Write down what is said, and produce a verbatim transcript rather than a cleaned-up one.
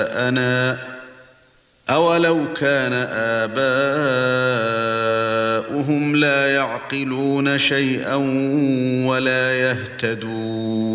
أنا أولو كان آباؤهم لا يعقلون شيئا ولا يهتدون